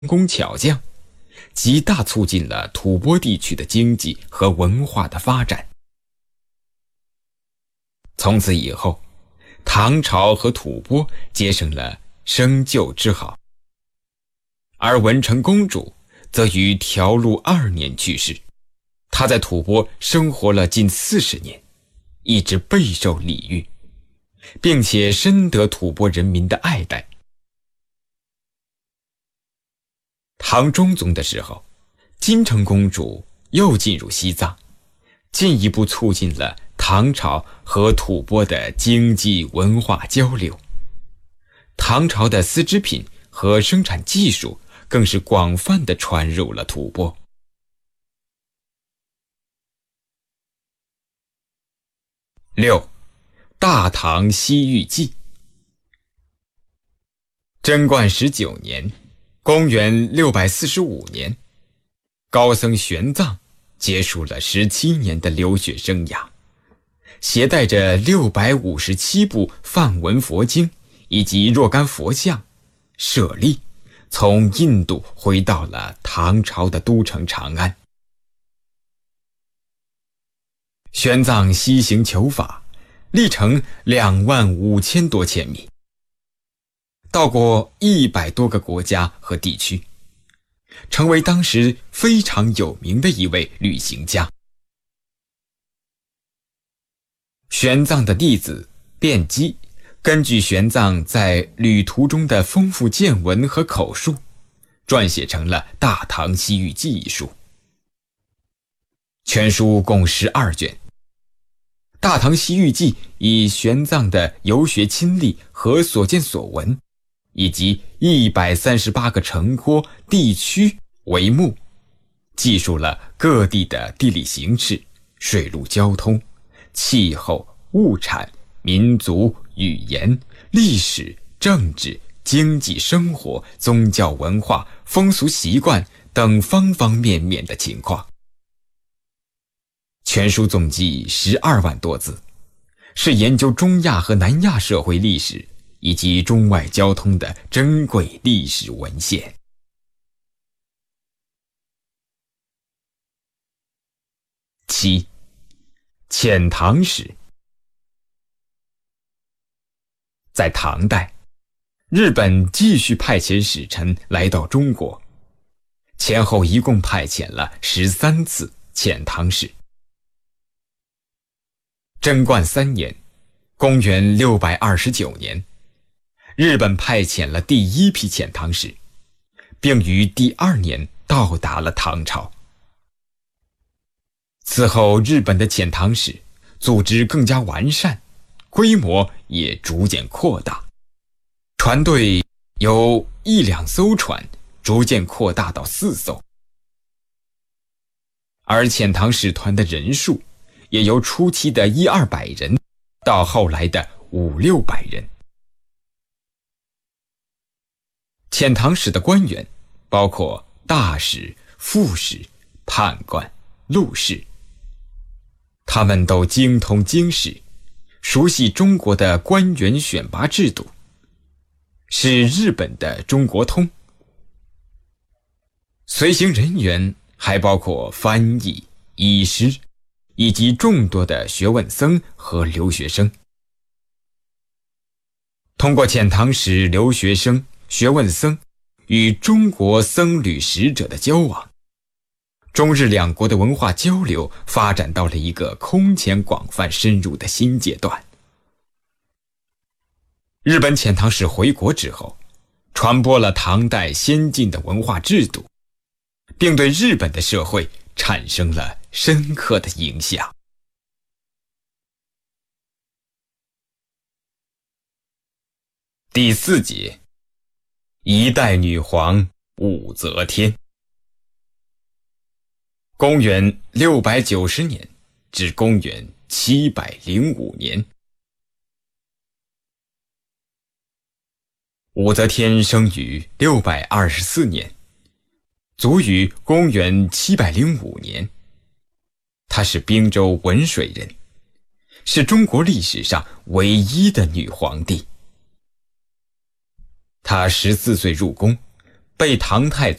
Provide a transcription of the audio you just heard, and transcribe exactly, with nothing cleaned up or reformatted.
工巧匠，极大促进了吐蕃地区的经济和文化的发展。从此以后，唐朝和吐蕃结成了生旧之好。而文成公主则于条路二年去世，她在吐蕃生活了近四十年，一直备受礼遇，并且深得吐蕃人民的爱戴。唐中宗的时候，金城公主又进入西藏，进一步促进了唐朝和吐蕃的经济文化交流。唐朝的丝织品和生产技术更是广泛地传入了吐蕃。六，大唐西域记。贞观十九年，公元六百四十五年，高僧玄奘结束了十七年的留学生涯，携带着六百五十七部梵文佛经以及若干佛像，舍利从印度回到了唐朝的都城长安。玄奘西行求法，历程两万五千多千米，到过一百多个国家和地区，成为当时非常有名的一位旅行家。玄奘的弟子辩机根据玄奘在旅途中的丰富见闻和口述，撰写成了《大唐西域记》一书。全书共十二卷，《大唐西域记》以玄奘的游学亲历和所见所闻，以及一百三十八个城郭地区为目，记述了各地的地理形势、水陆交通、气候、物产、民族、语言、历史、政治、经济生活、宗教文化、风俗习惯等方方面面的情况。全书总计十二万多字，是研究中亚和南亚社会历史以及中外交通的珍贵历史文献。七，遣唐使。在唐代，日本继续派遣使臣来到中国，前后一共派遣了十三次遣唐使。贞观三年，公元六百二十九年，日本派遣了第一批遣唐使，并于第二年到达了唐朝。此后，日本的遣唐使组织更加完善，规模也逐渐扩大，船队由一两艘船逐渐扩大到四艘，而遣唐使团的人数也由初期的一二百人到后来的五六百人。遣唐使的官员包括大使、副使、判官、录事，他们都精通经史，熟悉中国的官员选拔制度，是日本的中国通。随行人员还包括翻译、医师以及众多的学问僧和留学生。通过遣唐使、留学生、学问僧与中国僧侣使者的交往，中日两国的文化交流发展到了一个空前广泛深入的新阶段。日本遣唐使回国之后，传播了唐代先进的文化制度，并对日本的社会产生了深刻的影响。第四节，一代女皇武则天。公元六百九十年至公元七百零五年，武则天生于六百二十四年，卒于公元七百零五年。她是滨州文水人，是中国历史上唯一的女皇帝。她十四岁入宫， 被唐太